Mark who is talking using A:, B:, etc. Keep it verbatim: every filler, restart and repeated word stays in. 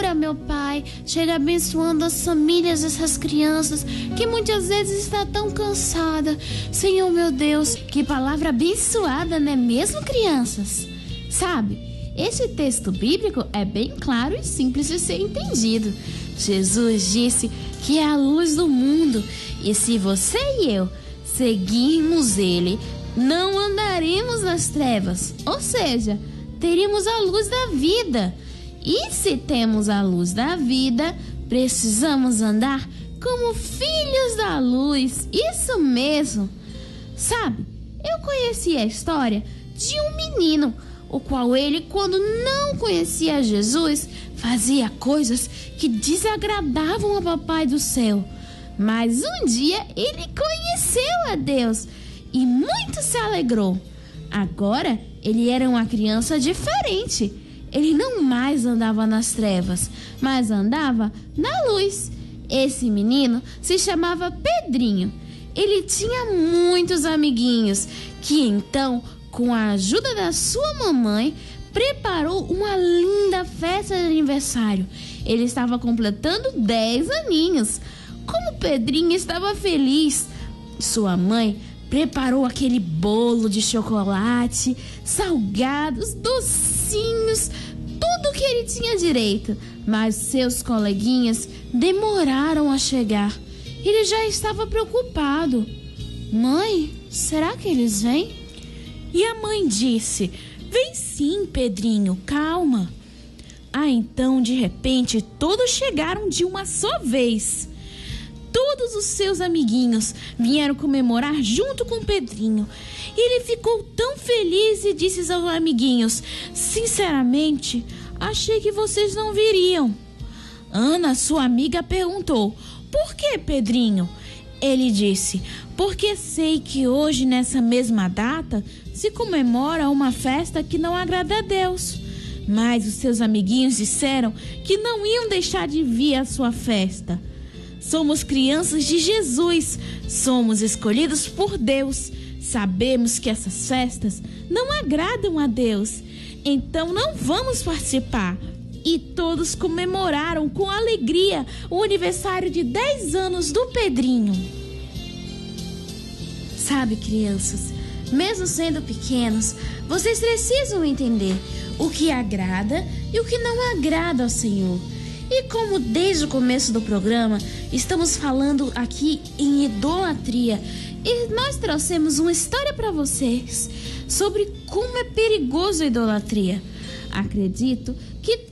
A: Chega, meu Pai, chega abençoando as famílias dessas crianças que muitas vezes está tão cansada. Senhor, meu Deus, que palavra abençoada, não é mesmo, crianças? Sabe, esse texto bíblico é bem claro e simples de ser entendido. Jesus disse que é a luz do mundo, e se você e eu seguirmos Ele, não andaremos nas trevas, ou seja, teríamos a luz da vida. E se temos a luz da vida, precisamos andar como filhos da luz. Isso mesmo. Sabe, eu conheci a história de um menino, o qual ele, quando não conhecia Jesus, fazia coisas que desagradavam ao Papai do céu. Mas um dia ele conheceu a Deus e muito se alegrou. Agora ele era uma criança diferente. Ele não mais andava nas trevas, mas andava na luz. Esse menino se chamava Pedrinho. Ele tinha muitos amiguinhos, que então, com a ajuda da sua mamãe, preparou uma linda festa de aniversário. Ele estava completando dez aninhos. Como Pedrinho estava feliz, sua mãe preparou aquele bolo de chocolate, salgados, docinhos, tudo que ele tinha direito. Mas seus coleguinhas demoraram a chegar. Ele já estava preocupado. Mãe, será que eles vêm?
B: E a mãe disse: vem sim, Pedrinho, calma. Ah, então, de repente, todos chegaram de uma só vez. Todos os seus amiguinhos vieram comemorar junto com Pedrinho. E ele ficou tão feliz e disse aos amiguinhos: sinceramente, achei que vocês não viriam. Ana, sua amiga, perguntou: por que, Pedrinho? Ele disse: porque sei que hoje, nessa mesma data, se comemora uma festa que não agrada a Deus. Mas os seus amiguinhos disseram que não iam deixar de vir à sua festa. Somos crianças de Jesus, somos escolhidos por Deus. Sabemos que essas festas não agradam a Deus, então não vamos participar. E todos comemoraram com alegria o aniversário de dez anos do Pedrinho.
A: Sabe, crianças, mesmo sendo pequenos, vocês precisam entender o que agrada e o que não agrada ao Senhor. E como desde o começo do programa estamos falando aqui em idolatria, e nós trouxemos uma história para vocês sobre como é perigoso a idolatria. Acredito que